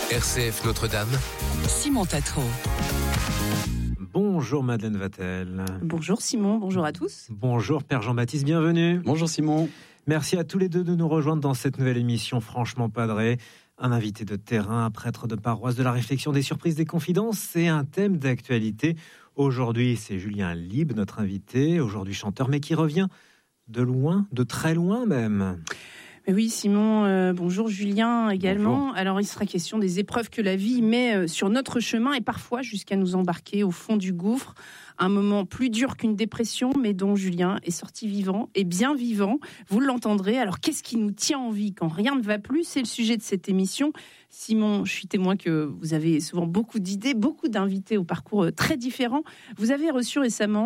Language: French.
RCF Notre-Dame, Simon Tatro. Bonjour Madeleine Vatel. Bonjour Simon, bonjour à tous. Bonjour Père Jean-Baptiste, bienvenue. Bonjour Simon. Merci à tous les deux de nous rejoindre dans cette nouvelle émission Franchement Padré. Un invité de terrain, un prêtre de paroisse, de la réflexion, des surprises, des confidences et un thème d'actualité. Aujourd'hui, c'est Julien Lieb, notre invité, aujourd'hui chanteur, mais qui revient de loin, de très loin même. Mais oui Simon, bonjour Julien également. Bonjour. Alors il sera question des épreuves que la vie met sur notre chemin et parfois jusqu'à nous embarquer au fond du gouffre. Un moment plus dur qu'une dépression, mais dont Julien est sorti vivant et bien vivant. Vous l'entendrez. Alors qu'est-ce qui nous tient en vie quand rien ne va plus? C'est le sujet de cette émission. Simon, je suis témoin que vous avez souvent beaucoup d'idées, beaucoup d'invités au parcours très différents. Vous avez reçu récemment